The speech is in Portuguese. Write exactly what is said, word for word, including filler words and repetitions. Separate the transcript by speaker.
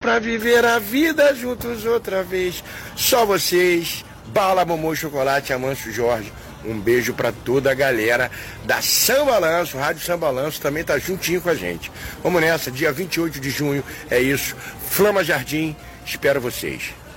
Speaker 1: pra viver a vida juntos outra vez. Só vocês, Bala, Momô, Chocolate, Amâncio Jorge. Um beijo pra toda a galera da Samba Lanço, Rádio Samba Lanço também tá juntinho com a gente. Vamos nessa, dia vinte e oito de junho, é isso. Flama Jardim, espero vocês.